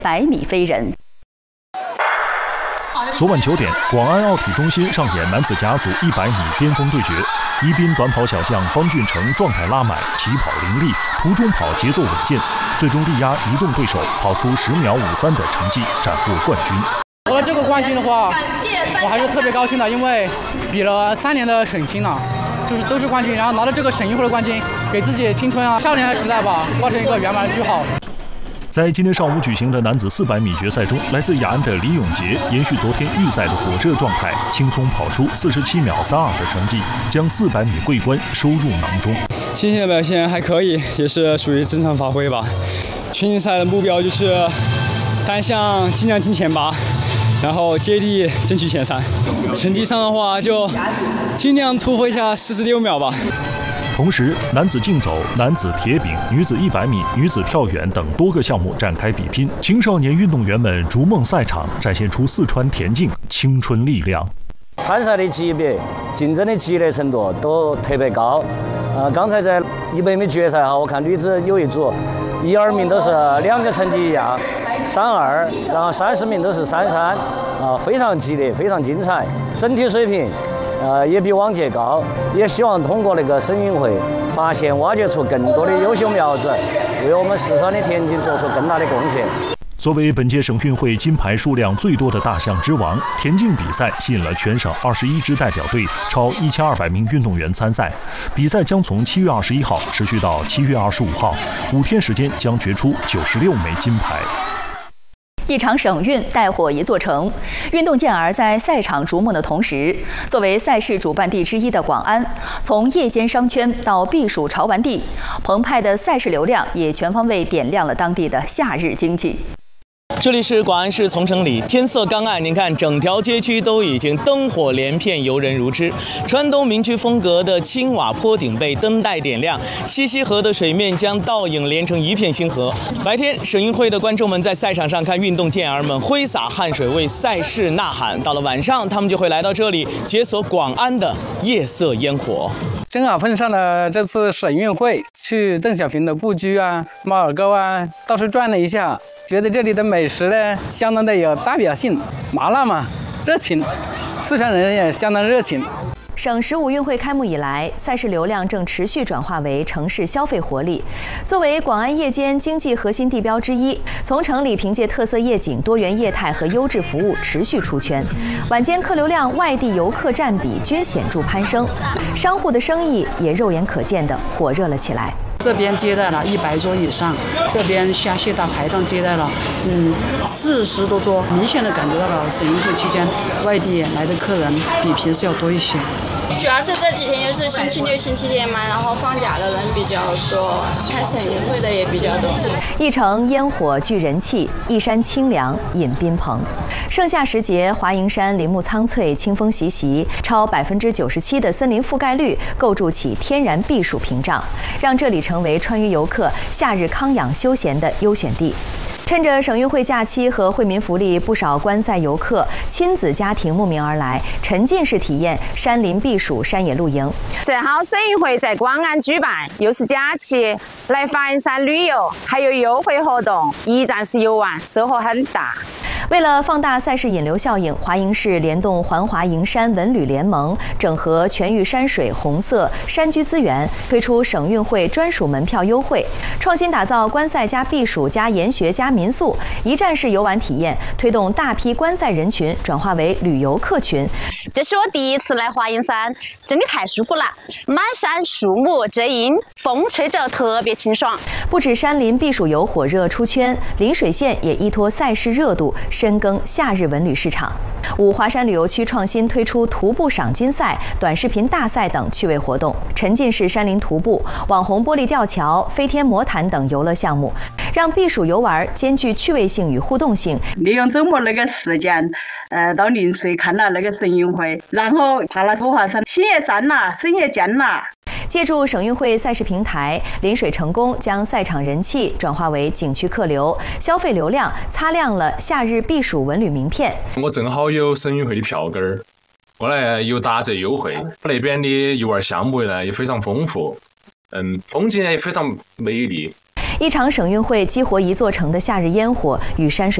100米飞人。 昨晚9点，广安奥体中心上演男子甲组100米巅峰对决。宜宾短跑小将方俊成状态拉满，起跑凌厉，途中跑节奏稳健，最终力压一众对手，跑出10秒53的成绩，斩获冠军。 得了这个冠军的话，我还是特别高兴的，因为比了3年的省青了，都是冠军，然后拿到这个省运会的冠军，给自己青春少年的时代吧，画成一个圆满的句号。 在今天上午举行的男子400米决赛中，来自雅安的李永杰延续昨天预赛的火热状态，轻松跑出47秒32的成绩，将400米桂冠收入囊中。 今天的表现还可以，也是属于正常发挥吧。全运赛的目标就是单项尽量进前8，然后接力争取前3。成绩上的话，就尽量突破一下46秒吧。 同时，男子竞走、男子铁饼、女子100米、女子跳远等多个项目展开比拼，青少年运动员们逐梦赛场，展现出四川田径青春力量。 参赛的级别、竞争的激烈程度都特别高。刚才在100米决赛我看女子有一组1、2名都是2个成绩一样，32，然后30名都是33，非常激烈，非常精彩，整体水平。也比往届高，也希望通过那个省运会发现、挖掘出更多的优秀苗子，为我们四川的田径做出更大的贡献。 作为本届省运会金牌数量最多的大项之王，田径比赛吸引了全省21支代表队，超1200名运动员参赛。比赛将从7月21号持续到7月25号，5天时间将决出96枚金牌。 一场省运带火一座城，运动健儿在赛场逐梦的同时，作为赛事主办地之一的广安，从夜间商圈到避暑潮玩地，澎湃的赛事流量也全方位点亮了当地的夏日经济。 这里是广安市从城里，天色刚暗，您看整条街区都已经灯火连片，游人如织。川东民居风格的青瓦坡顶被灯带点亮，西溪河的水面将倒影连成一片星河。白天，省运会的观众们在赛场上看运动健儿们挥洒汗水为赛事呐喊；到了晚上，他们就会来到这里解锁广安的夜色烟火。 正好碰上了这次省运会，去邓小平的故居猫耳沟到处转了一下，觉得这里的美食呢相当的有代表性，麻辣嘛，热情，四川人也相当热情。 省15运会开幕以来，赛事流量正持续转化为城市消费活力。作为广安夜间经济核心地标之一，从城里凭借特色夜景、多元业态和优质服务持续出圈。晚间客流量、外地游客占比均显著攀升，商户的生意也肉眼可见地火热了起来。 这边接待了100桌以上，这边下蟹大排档接待了40多桌，明显的感觉到了省运会期间外地来的客人比平时要多一些。 主要是这几天就是星期六、星期天嘛，然后放假的人比较多，看省运会的也比较多。 一城烟火聚人气，一山清凉饮宾朋。盛夏时节，华蓥山林木苍翠，清风习习，超97%的森林覆盖率构筑起天然避暑屏障，让这里成为川渝游客夏日康养休闲的优选地。趁着省运会假期和惠民福利，不少观赛游客、亲子家庭慕名而来，沉浸式体验山林避暑、山野露营。 正好省运会在广安举办，又是假期，来华蓥山旅游还有优惠活动，一站式游玩，收获很大。 为了放大赛事引流效应，华蓥市联动环华蓥山文旅联盟，整合全域山水、红色、山居资源，推出省运会专属门票优惠，创新打造观赛加避暑加研学加民宿一站式游玩体验，推动大批观赛人群转化为旅游客群。 这是我第一次来华蓥山，真的太舒服了，满山树木遮阴，风吹着特别清爽。 不止山林避暑游火热出圈，临水县也依托赛事热度，深耕夏日文旅市场。五华山旅游区创新推出徒步赏金赛、短视频大赛等趣味活动，沉浸式山林徒步、网红玻璃吊桥、飞天魔毯等游乐项目，让避暑游玩兼具趣味性与互动性。 利用周末那个时间，到临水看了那个省运会，然后爬了五华山、新叶山啦、深叶涧啦。 借助省运会赛事平台，临水成功将赛场人气转化为景区客流、消费流量，擦亮了夏日避暑文旅名片。 我正好有省运会的票根儿，我呢有打折优惠，那边的游玩项目呢也非常丰富，风景也非常美丽。 一场省运会激活一座城的夏日烟火与山水